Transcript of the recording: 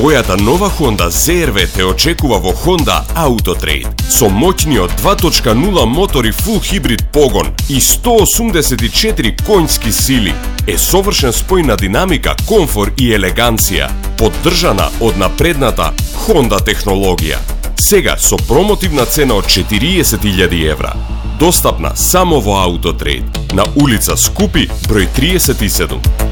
Твојата нова Honda CR-V те очекува во Honda Autotrade со моќниот 2.0 мотор и full хибрид погон и 184 конјски сили. Е совршен спој на динамика, комфор и елеганција, поддржана од напредната Honda технологија. Сега со промотивна цена од 40.000 евра. Достапна само во Autotrade на улица Скупи, број 37.